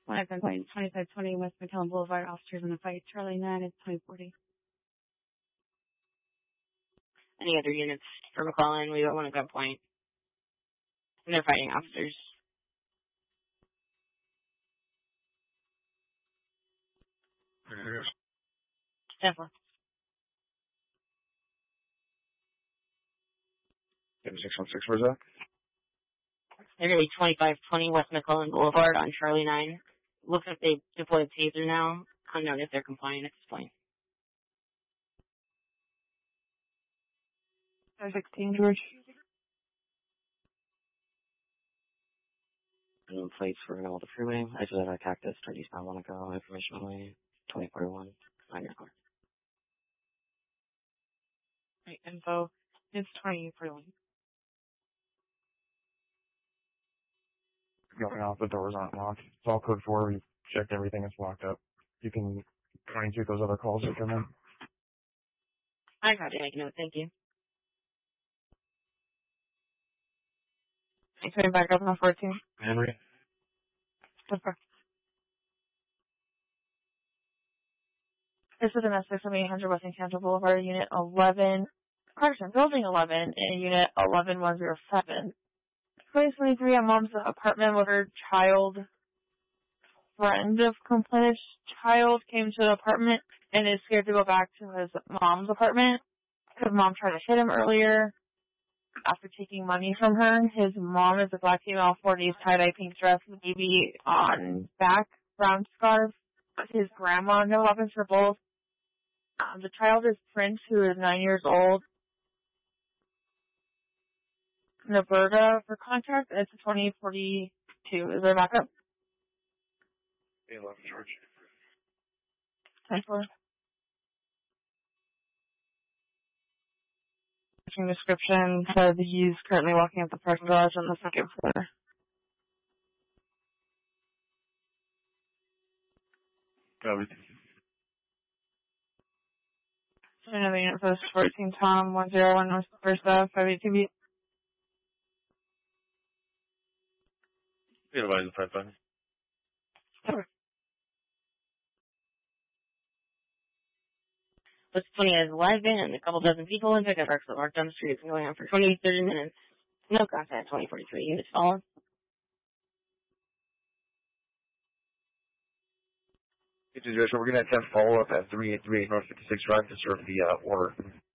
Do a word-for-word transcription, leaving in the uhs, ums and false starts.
one ten point twenty-five twenty West McKellen Boulevard. Officers in a fight. Charlie nine is twenty forty. Any other units for McClellan? We got one at gunpoint. And they're fighting officers. Definitely. six one six, where's that? They're going to be twenty-five twenty West McClellan Boulevard on Charlie nine. Looks like they've deployed a taser now. Unknown if they're compliant at this point. five sixteen, George. New plates for all the freeway. I just had a cactus, turn eastbound, want to go. Information only, twenty forty-one, on your car. Right, info. It's twenty forty-one. Going off, the doors aren't locked. It's all code four. We've checked everything. It's locked up. You can twenty-two those other calls that come in. I got to make a note. Thank you. It's coming back up on fourteen. Henry? Okay. This is a message from eight hundred West Encanto Boulevard, Unit eleven. Correction, Building eleven, in Unit eleven one zero seven. twenty twenty-three at mom's apartment with her child. Friend of complainant's child came to the apartment and is scared to go back to his mom's apartment because mom tried to hit him earlier after taking money from her. His mom is a black female, forties, tie-dye pink dress with baby on back, brown scarf. His grandma, no weapons for both. Um, the child is Prince, who is nine years old. Roberta for contact. It's twenty forty-two. Is there backup? They left George. ten four. Description says he's currently walking up the parking garage on the second floor. Copy. So another unit post fourteen Tom one zero one North First Ave five eight two B. Yeah, advise the five five. Looks twenty as live in, a couple dozen people in pickup trucks that marked on the streets going on for twenty, thirty minutes. No contact, twenty forty-three. Units following. We're going to attempt follow-up at three eight three eight North fifty-sixth Drive to serve the uh, order.